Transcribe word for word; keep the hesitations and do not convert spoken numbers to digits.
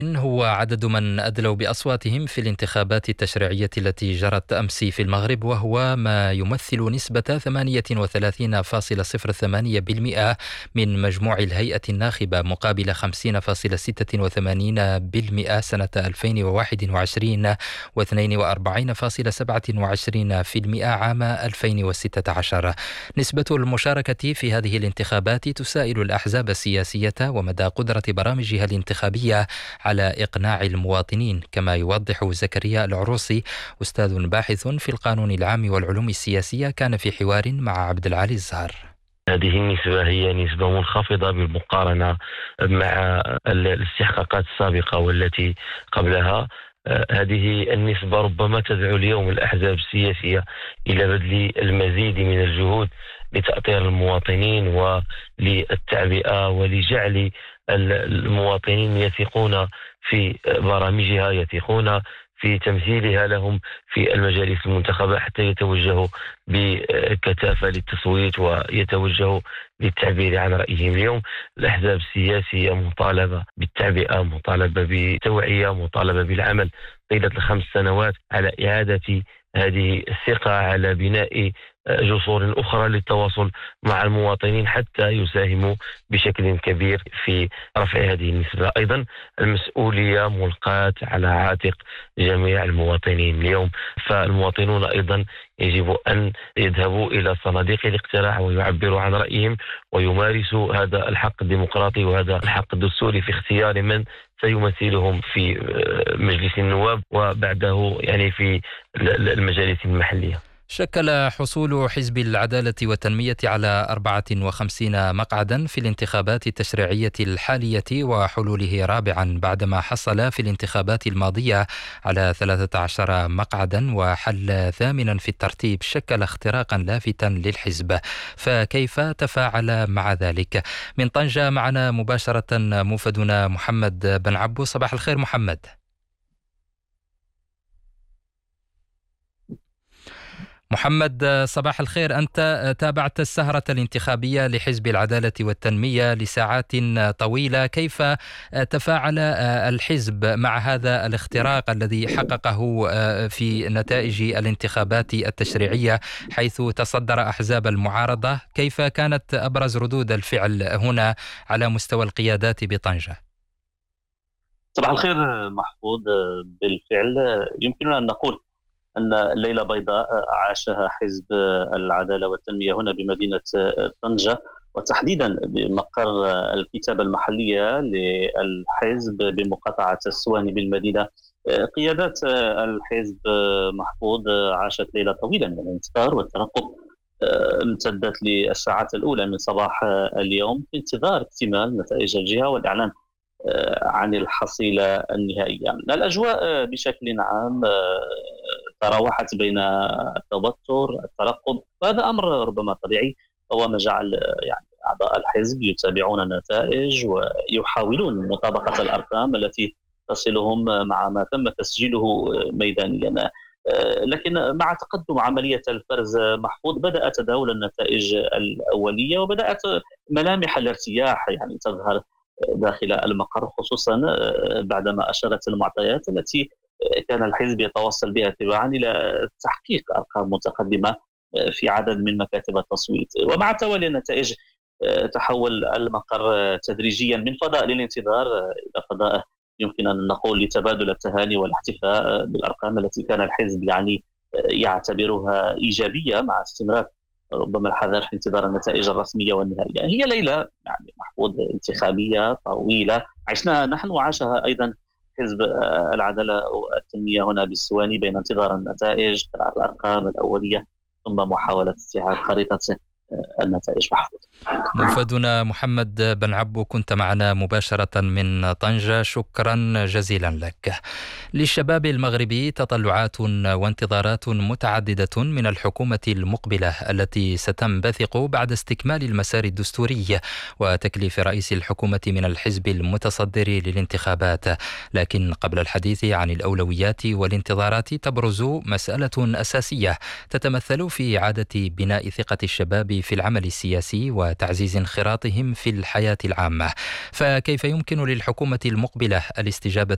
هو عدد من أدلوا بأصواتهم في الانتخابات التشريعية التي جرت أمس في المغرب، وهو ما يمثل نسبة ثمانية وثلاثين فاصلة صفر ثمانية بالمئة من مجموع الهيئة الناخبة، مقابل خمسين فاصلة ستة وثمانين بالمئة سنة ألفين وواحد وعشرين واثنين وأربعين فاصلة سبعة وعشرين بالمئة عام ألفين وستة عشر. نسبة المشاركة في هذه الانتخابات تسائل الأحزاب السياسية ومدى قدرة برامجها الانتخابية على إقناع المواطنين، كما يوضح زكريا العروسي أستاذ باحث في القانون العام والعلوم السياسية، كان في حوار مع عبد العالي الزهر. هذه النسبة هي نسبة منخفضة بالمقارنة مع الاستحقاقات السابقة والتي قبلها. هذه النسبة ربما تدعو اليوم الأحزاب السياسية إلى بذل المزيد من الجهود لتأطير المواطنين وللتعبئة ولجعل المواطنين يثقون في برامجها، يثقون في تمثيلها لهم في المجالس المنتخبة، حتى يتوجهوا بكثافة للتصويت ويتوجهوا للتعبير عن رأيهم. اليوم الأحزاب السياسية مطالبة بالتعبئة، مطالبة بالتوعية، مطالبة بالعمل طيلة الخمس سنوات على إعادة هذه الثقة، على بناء جسور أخرى للتواصل مع المواطنين حتى يساهموا بشكل كبير في رفع هذه النسبة. أيضا المسؤولية ملقاة على عاتق جميع المواطنين اليوم، فالمواطنون أيضا يجب أن يذهبوا إلى صناديق الاقتراع ويعبروا عن رأيهم ويمارسوا هذا الحق الديمقراطي وهذا الحق الدستوري في اختيار من سيمثلهم في مجلس النواب وبعده يعني في المجالس المحلية. شكل حصول حزب العدالة والتنمية على أربعة وخمسين مقعدا في الانتخابات التشريعية الحالية وحلوله رابعا بعدما حصل في الانتخابات الماضية على ثلاثة عشر مقعدا وحل ثامنا في الترتيب، شكل اختراقا لافتا للحزب، فكيف تفاعل مع ذلك؟ من طنجة معنا مباشرة موفدنا محمد بن عبو. صباح الخير محمد. محمد صباح الخير. أنت تابعت السهرة الانتخابية لحزب العدالة والتنمية لساعات طويلة، كيف تفاعل الحزب مع هذا الاختراق الذي حققه في نتائج الانتخابات التشريعية حيث تصدر أحزاب المعارضة؟ كيف كانت أبرز ردود الفعل هنا على مستوى القيادات بطنجة؟ صباح الخير محفوظ. بالفعل يمكننا أن نقول أن ليلة بيضاء عاشها حزب العدالة والتنمية هنا بمدينة طنجة، وتحديدا بمقر الكتابة المحلية للحزب بمقاطعة السواني بالمدينة. قيادات الحزب محفوظ عاشت ليلة طويلة من الانتظار والترقب، امتدت للساعات الأولى من صباح اليوم في انتظار اكتمال نتائج الجهة والإعلان عن الحصيلة النهائية. الأجواء بشكل عام تراوحت بين التوتر الترقب، وهذا أمر ربما طبيعي، هو ما جعل يعني أعضاء الحزب يتابعون النتائج ويحاولون مطابقة الأرقام التي تصلهم مع ما تم تسجيله ميدانيا. لكن مع تقدم عملية الفرز محفوظ بدأ تداول النتائج الأولية وبدأت ملامح الارتياح يعني تظهر داخل المقر، خصوصا بعدما أشارت المعطيات التي كان الحزب يتوصل بها تباعا إلى تحقيق أرقام متقدمة في عدد من مكاتب التصويت. ومع توالي النتائج تحول المقر تدريجيا من فضاء للانتظار إلى فضاء يمكن أن نقول لتبادل التهاني والاحتفاء بالأرقام التي كان الحزب يعني يعتبرها إيجابية، مع استمرار ربما الحذر في انتظار النتائج الرسمية والنهائية. هي ليلة يعني محفوظ انتخابية طويلة عشناها نحن وعاشها أيضا حزب العدالة والتنمية هنا بالسواني بين انتظار النتائج، قراءة الأرقام الأولية، ثم محاولة استيعاب خريطة النتائج. محفوظ. موفدنا محمد بن عبو، كنت معنا مباشرة من طنجة، شكرا جزيلا لك. للشباب المغربي تطلعات وانتظارات متعددة من الحكومة المقبلة التي ستنبثق بعد استكمال المسار الدستوري وتكليف رئيس الحكومة من الحزب المتصدر للانتخابات. لكن قبل الحديث عن الأولويات والانتظارات تبرز مسألة أساسية تتمثل في إعادة بناء ثقة الشباب في العمل السياسي وتعزيز انخراطهم في الحياة العامة. فكيف يمكن للحكومة المقبلة الاستجابة